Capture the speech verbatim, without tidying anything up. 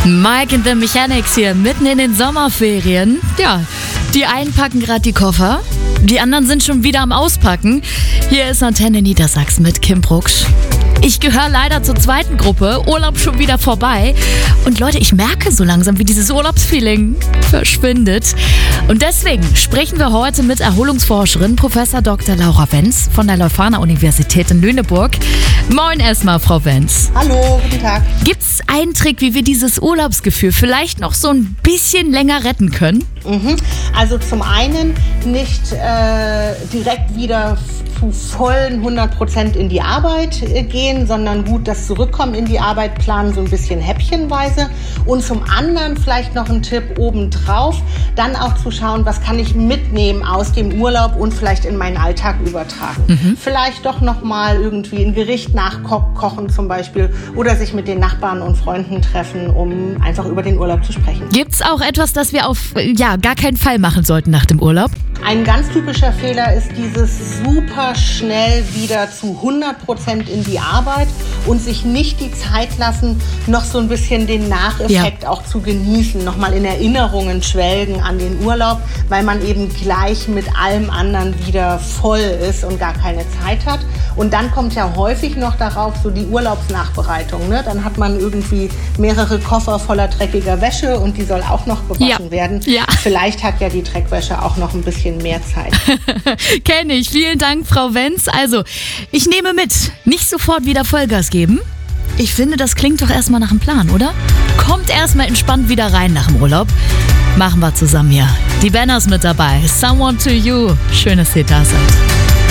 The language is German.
Mike and the Mechanics hier, mitten in den Sommerferien. Ja, die einen packen gerade die Koffer, die anderen sind schon wieder am Auspacken. Hier ist Antenne Niedersachsen mit Kim Brucksch. Ich gehöre leider zur zweiten Gruppe, Urlaub schon wieder vorbei. Und Leute, ich merke so langsam, wie dieses Urlaubsfeeling verschwindet. Und deswegen sprechen wir heute mit Erholungsforscherin Professor Doktor Laura Wenz von der Leuphana-Universität in Lüneburg. Moin erstmal, Frau Wenz. Hallo, guten Tag. Gibt's einen Trick, wie wir dieses Urlaubsgefühl vielleicht noch so ein bisschen länger retten können? Mhm. Also zum einen nicht äh, direkt wieder zu vollen hundert Prozent in die Arbeit äh, gehen, sondern gut das Zurückkommen in die Arbeit planen, so ein bisschen häppchenweise. Und zum anderen vielleicht noch ein Tipp obendrauf, dann auch zu schauen, was kann ich mitnehmen aus dem Urlaub und vielleicht in meinen Alltag übertragen. Mhm. Vielleicht doch nochmal irgendwie ein Gericht nachkochen zum Beispiel oder sich mit den Nachbarn und Freunden treffen, um einfach über den Urlaub zu sprechen. Gibt's auch etwas, das wir auf ja, gar keinen Fall machen sollten nach dem Urlaub? Ein ganz typischer Fehler ist dieses super schnell wieder zu hundert Prozent in die Arbeit und sich nicht die Zeit lassen, noch so ein bisschen den Nacheffekt ja. auch zu genießen, nochmal in Erinnerungen schwelgen an den Urlaub, weil man eben gleich mit allem anderen wieder voll ist und gar keine Zeit hat. Und dann kommt ja häufig noch darauf so die Urlaubsnachbereitung. Ne? Dann hat man irgendwie mehrere Koffer voller dreckiger Wäsche und die soll auch noch gewaschen ja. werden. Ja. Vielleicht hat ja die Dreckwäsche auch noch ein bisschen mehr Zeit. Kenne ich. Vielen Dank, Frau Wenz. Also, ich nehme mit, nicht sofort wieder Vollgas geben. Ich finde, das klingt doch erstmal nach einem Plan, oder? Kommt erstmal entspannt wieder rein nach dem Urlaub. Machen wir zusammen hier. Die Banners mit dabei. Someone to You. Schön, dass ihr da seid.